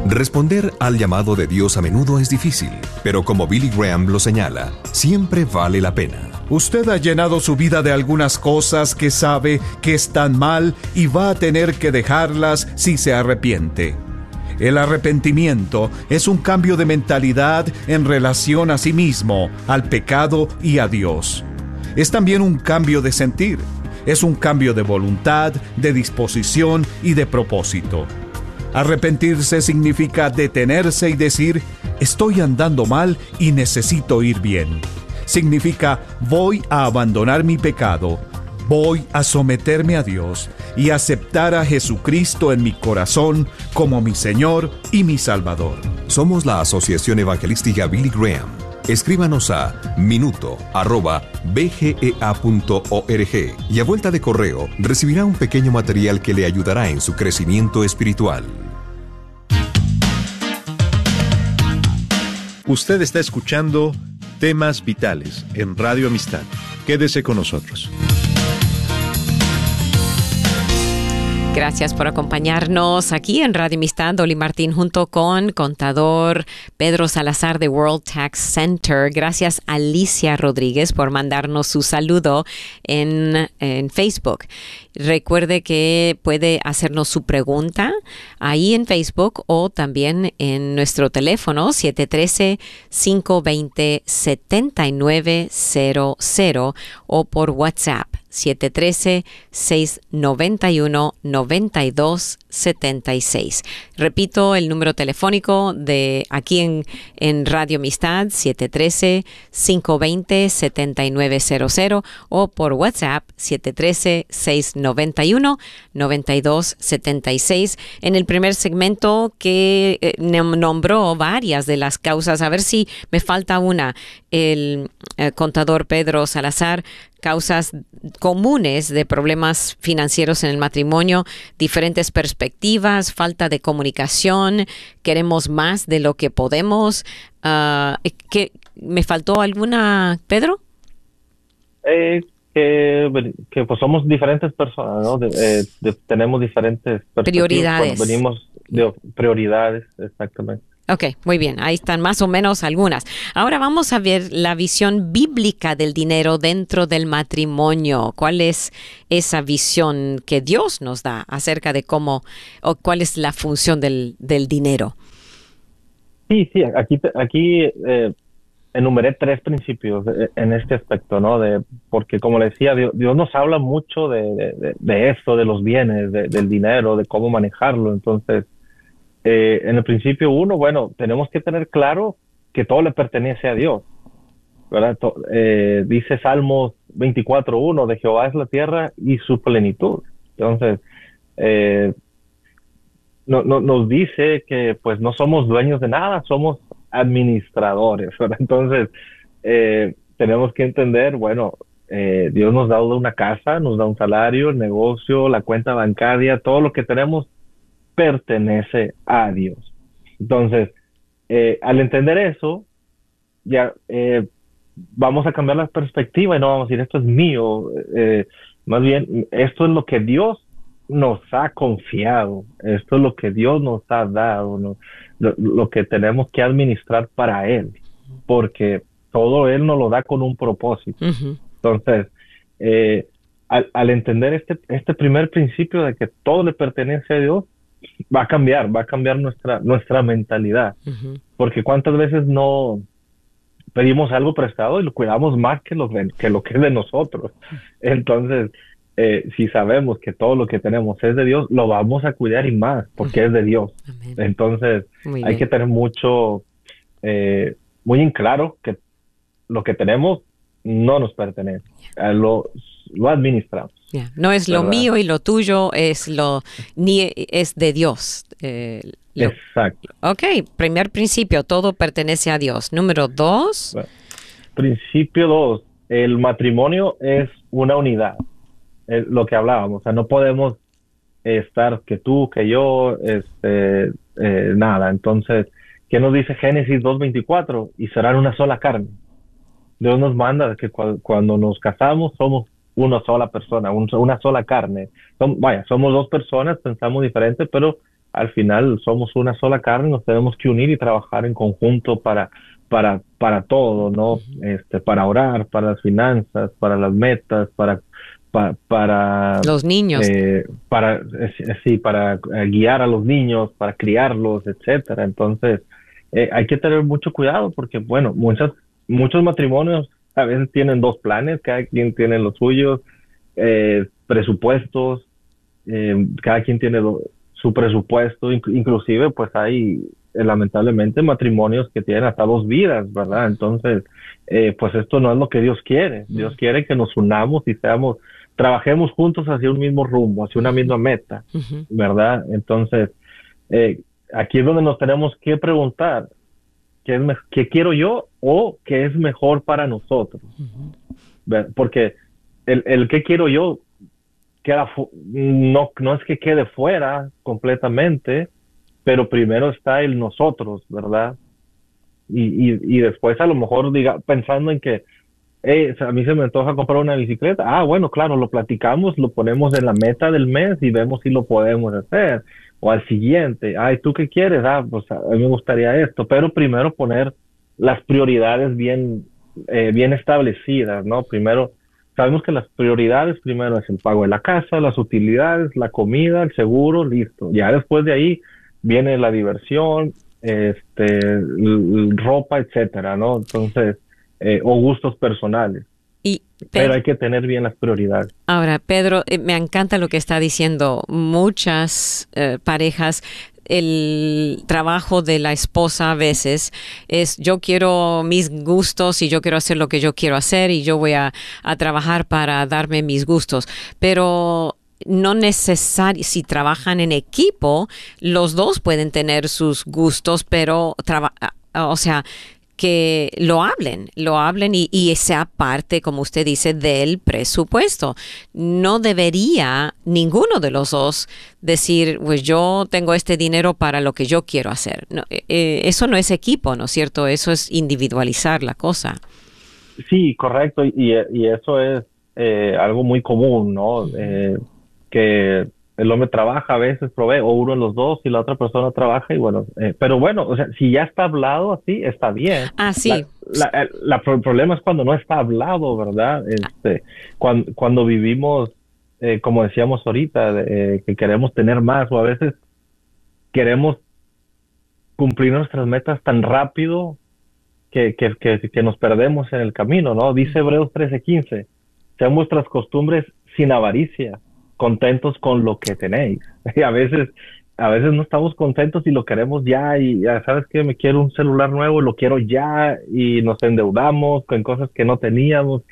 Responder al llamado de Dios a menudo es difícil, pero como Billy Graham lo señala, siempre vale la pena. Usted ha llenado su vida de algunas cosas que sabe que están mal y va a tener que dejarlas si se arrepiente. El arrepentimiento es un cambio de mentalidad en relación a sí mismo, al pecado y a Dios. Es también un cambio de sentir. Es un cambio de voluntad, de disposición y de propósito. Arrepentirse significa detenerse y decir, estoy andando mal y necesito ir bien. Significa, voy a abandonar mi pecado, voy a someterme a Dios y aceptar a Jesucristo en mi corazón como mi Señor y mi Salvador. Somos la Asociación Evangelística Billy Graham. Escríbanos a minuto@bgea.org y a vuelta de correo recibirá un pequeño material que le ayudará en su crecimiento espiritual. Usted está escuchando Temas Vitales en Radio Amistad. Quédese con nosotros. Gracias por acompañarnos aquí en Radio Amistad. Dolly Martín junto con contador Pedro Salazar de World Tax Center. Gracias a Alicia Rodríguez por mandarnos su saludo en Facebook. Recuerde que puede hacernos su pregunta ahí en Facebook o también en nuestro teléfono 713-520-7900 o por WhatsApp 713-691-9276. Repito el número telefónico de aquí en Radio Amistad, 713-520-7900 o por WhatsApp 713-691-9276. En el primer segmento que nombró varias de las causas, a ver si me falta una, el contador Pedro Salazar, causas comunes de problemas financieros en el matrimonio, diferentes perspectivas, falta de comunicación, queremos más de lo que podemos. ¿Me faltó alguna, Pedro? Que pues somos diferentes personas, ¿no? Tenemos diferentes prioridades. Venimos de prioridades, exactamente. Ok, muy bien. Ahí están más o menos algunas. Ahora vamos a ver la visión bíblica del dinero dentro del matrimonio. ¿Cuál es esa visión que Dios nos da acerca de cómo o cuál es la función del dinero? Sí, aquí enumeré 3 principios en este aspecto, ¿no? Porque como le decía, Dios nos habla mucho de esto, de los bienes, del dinero, de cómo manejarlo. Entonces, en el principio 1, bueno, tenemos que tener claro que todo le pertenece a Dios, ¿verdad? Dice Salmos 24:1, de Jehová es la tierra y su plenitud. Entonces, nos dice que pues no somos dueños de nada, somos administradores, ¿verdad? Entonces, tenemos que entender, bueno, Dios nos da una casa, nos da un salario, el negocio, la cuenta bancaria, todo lo que tenemos pertenece a Dios. Entonces, al entender eso, ya vamos a cambiar la perspectiva y no vamos a decir, esto es mío. Más bien, esto es lo que Dios nos ha confiado. Esto es lo que Dios nos ha dado, ¿no? Lo que tenemos que administrar para Él, porque todo Él nos lo da con un propósito. Uh-huh. Entonces, al entender este primer principio de que todo le pertenece a Dios, va a cambiar nuestra mentalidad. Uh-huh. Porque cuántas veces no pedimos algo prestado y lo cuidamos más que lo que es de nosotros. Entonces, si sabemos que todo lo que tenemos es de Dios, lo vamos a cuidar y más, porque es de Dios. Amén. Entonces, hay que tener muy en claro que lo que tenemos no nos pertenece. Lo administramos. Yeah. No es lo mío y lo tuyo, es de Dios. Exacto. Ok, primer principio, todo pertenece a Dios. Número 2. Bueno, principio 2, el matrimonio es una unidad. Es lo que hablábamos, o sea, no podemos estar que tú, que yo, nada. Entonces, ¿qué nos dice Génesis 2:24? Y serán una sola carne. Dios nos manda que cuando nos casamos somos una sola persona, una sola carne. Somos 2 personas, pensamos diferente, pero al final somos una sola carne, nos tenemos que unir y trabajar en conjunto para todo, ¿no? Para orar, para las finanzas, para las metas, para Los niños. para guiar a los niños, para criarlos, etcétera. Entonces, hay que tener mucho cuidado porque, bueno, muchos matrimonios a veces tienen dos planes, cada quien tiene los suyos, presupuestos, cada quien tiene su presupuesto, inclusive pues hay lamentablemente matrimonios que tienen hasta dos vidas, ¿verdad? Entonces, pues esto no es lo que Dios quiere. Dios quiere que nos unamos y trabajemos juntos hacia un mismo rumbo, hacia una misma meta, ¿verdad? Entonces, aquí es donde nos tenemos que preguntar, ¿qué quiero yo o qué es mejor para nosotros? Porque el qué quiero yo no es que quede fuera completamente, pero primero está el nosotros, ¿verdad? Y después a lo mejor pensando en que a mí se me antoja comprar una bicicleta. Bueno, claro, lo platicamos, lo ponemos en la meta del mes y vemos si lo podemos hacer. O al siguiente, ¿tú qué quieres? Pues a mí me gustaría esto. Pero primero poner las prioridades bien establecidas, ¿no? Primero, sabemos que las prioridades primero es el pago de la casa, las utilidades, la comida, el seguro, listo. Ya después de ahí viene la diversión, ropa, etcétera, ¿no? Entonces, o gustos personales. Pero hay que tener bien las prioridades. Ahora, Pedro, me encanta lo que está diciendo. Muchas parejas, el trabajo de la esposa a veces es yo quiero mis gustos y yo quiero hacer lo que yo quiero hacer y yo voy a trabajar para darme mis gustos. Pero no necesario, si trabajan en equipo, los dos pueden tener sus gustos, pero que lo hablen y sea parte, como usted dice, del presupuesto. No debería ninguno de los dos decir, pues yo tengo este dinero para lo que yo quiero hacer. No, eso no es equipo, ¿no es cierto? Eso es individualizar la cosa. Sí, correcto. Y eso es algo muy común, ¿no? Que el hombre trabaja, a veces provee, o uno de los dos, y la otra persona trabaja, y bueno, pero bueno, o sea, si ya está hablado así, está bien. Sí. El problema es cuando no está hablado, ¿verdad? Cuando vivimos, como decíamos ahorita, que queremos tener más, o a veces queremos cumplir nuestras metas tan rápido que nos perdemos en el camino, ¿no? Dice Hebreos 13:15, sean vuestras costumbres sin avaricia, contentos con lo que tenéis. Y a veces no estamos contentos y lo queremos ya, y ya sabes que me quiero un celular nuevo, lo quiero ya, y nos endeudamos con cosas que no teníamos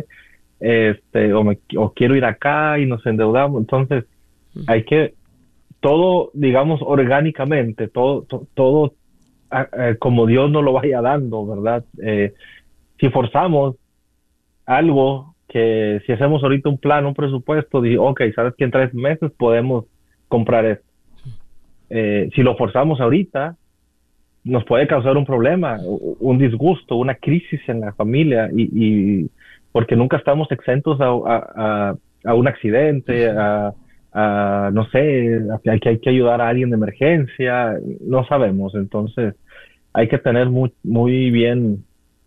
o quiero ir acá y nos endeudamos. Entonces hay que todo, digamos, orgánicamente, todo como Dios nos lo vaya dando, ¿verdad? Si forzamos algo, que si hacemos ahorita un plan, un presupuesto, sabes que en 3 meses podemos comprar esto. Si lo forzamos ahorita, nos puede causar un problema, un disgusto, una crisis en la familia, y porque nunca estamos exentos a un accidente, no sé, hay que ayudar a alguien de emergencia, no sabemos. Entonces hay que tener muy bien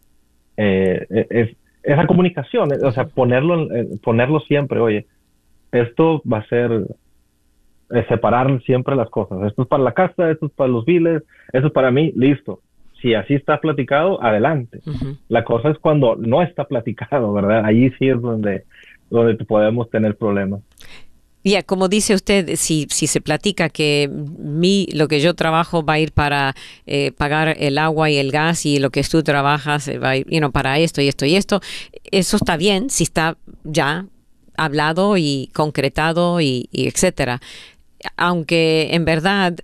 esa comunicación, o sea, ponerlo siempre. Oye, esto va a ser separar siempre las cosas. Esto es para la casa, esto es para los biles, esto es para mí, listo. Si así está platicado, adelante. La cosa es cuando no está platicado, ¿verdad? Allí sí es donde podemos tener problemas. Como dice usted, si se platica que lo que yo trabajo va a ir para pagar el agua y el gas, y lo que tú trabajas va a ir para esto y esto y esto, eso está bien si está ya hablado y concretado y etcétera. Aunque en verdad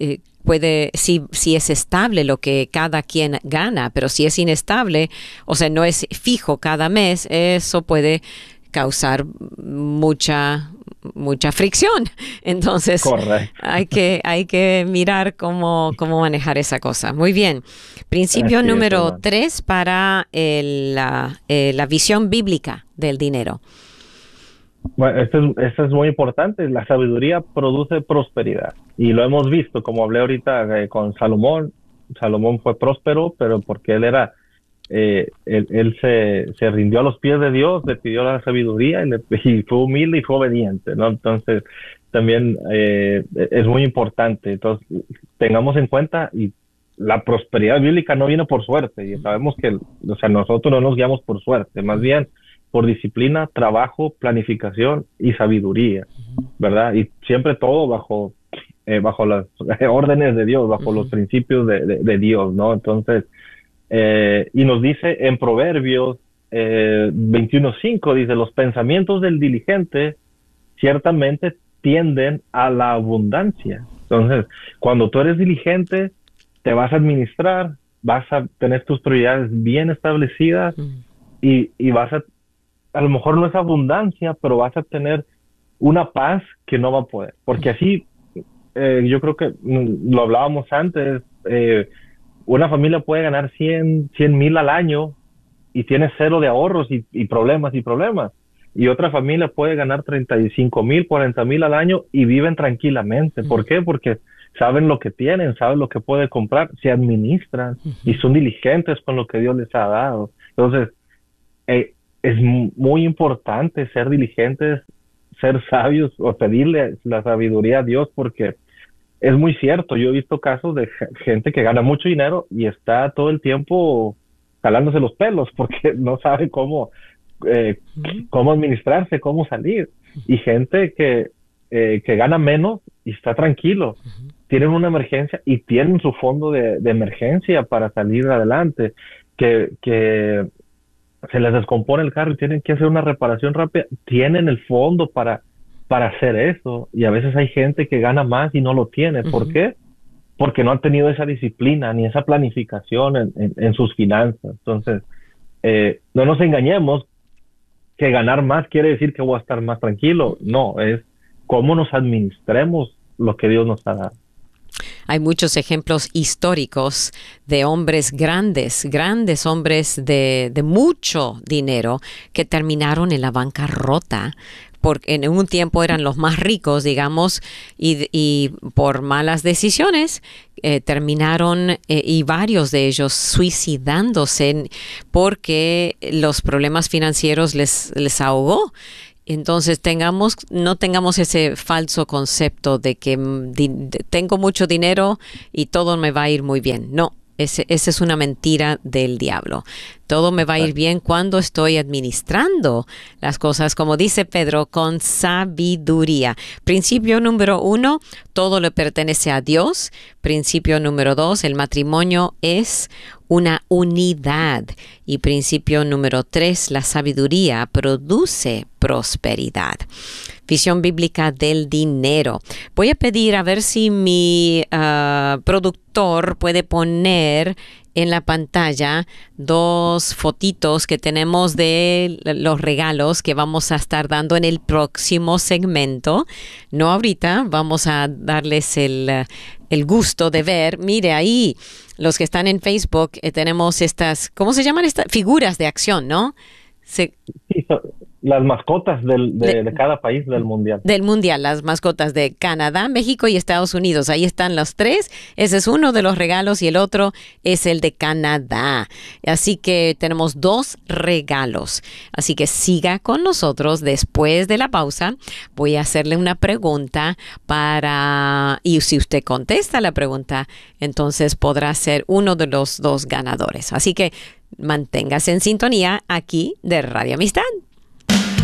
si es estable lo que cada quien gana, pero si es inestable, o sea, no es fijo cada mes, eso puede causar mucha fricción. Entonces, hay que mirar cómo manejar esa cosa. Muy bien. Principio número 3 para la visión bíblica del dinero. Bueno, esto es muy importante. La sabiduría produce prosperidad. Y lo hemos visto, como hablé ahorita con Salomón. Salomón fue próspero, pero porque él se rindió a los pies de Dios, le pidió la sabiduría y fue humilde y fue obediente, ¿no? Entonces, también es muy importante. Entonces, tengamos en cuenta, y la prosperidad bíblica no viene por suerte, y sabemos que, o sea, nosotros no nos guiamos por suerte, más bien por disciplina, trabajo, planificación y sabiduría, ¿verdad? Y siempre todo bajo las órdenes de Dios, bajo los principios de Dios, ¿no? Entonces, y nos dice en Proverbios 21:5, dice, los pensamientos del diligente ciertamente tienden a la abundancia. Entonces, cuando tú eres diligente, te vas a administrar, vas a tener tus prioridades bien establecidas y vas a lo mejor no es abundancia, pero vas a tener una paz que no va a poder. Porque así, yo creo que lo hablábamos antes, una familia puede ganar 100,000 al año y tiene cero de ahorros y problemas y problemas. Y otra familia puede ganar 35,000, 40,000 al año y viven tranquilamente. ¿Por qué? Porque saben lo que tienen, saben lo que pueden comprar, se administran y son diligentes con lo que Dios les ha dado. Entonces, es muy importante ser diligentes, ser sabios o pedirle la sabiduría a Dios, porque es muy cierto. Yo he visto casos de gente que gana mucho dinero y está todo el tiempo jalándose los pelos porque no sabe cómo administrarse, cómo salir. Y gente que gana menos y está tranquilo. Tienen una emergencia y tienen su fondo de emergencia para salir adelante. Que se les descompone el carro y tienen que hacer una reparación rápida. Tienen el fondo para hacer eso. Y a veces hay gente que gana más y no lo tiene. ¿Por qué? Porque no han tenido esa disciplina ni esa planificación en sus finanzas. Entonces, no nos engañemos que ganar más quiere decir que voy a estar más tranquilo. No, es cómo nos administremos lo que Dios nos ha dado. Hay muchos ejemplos históricos de hombres grandes hombres de mucho dinero que terminaron en la bancarrota, porque en un tiempo eran los más ricos, digamos, y por malas decisiones terminaron, y varios de ellos suicidándose porque los problemas financieros les ahogó. Entonces no tengamos ese falso concepto de que tengo mucho dinero y todo me va a ir muy bien. No, esa es una mentira del diablo. Todo me va a ir bien cuando estoy administrando las cosas, como dice Pedro, con sabiduría. Principio número 1, todo le pertenece a Dios. Principio número 2, el matrimonio es una unidad. Y principio número 3, la sabiduría produce prosperidad. Visión bíblica del dinero. Voy a pedir a ver si mi productor puede poner en la pantalla 2 fotitos que tenemos de los regalos que vamos a estar dando en el próximo segmento. No ahorita, vamos a darles el gusto de ver. Mire ahí, los que están en Facebook, tenemos estas, ¿cómo se llaman estas? Figuras de acción, ¿no? Sí, las mascotas de cada país del mundial. Del mundial, las mascotas de Canadá, México y Estados Unidos. Ahí están los 3. Ese es uno de los regalos y el otro es el de Canadá. Así que tenemos 2 regalos. Así que siga con nosotros después de la pausa. Voy a hacerle una pregunta y si usted contesta la pregunta, entonces podrá ser uno de los 2 ganadores. Así que manténgase en sintonía aquí de Radio Amistad.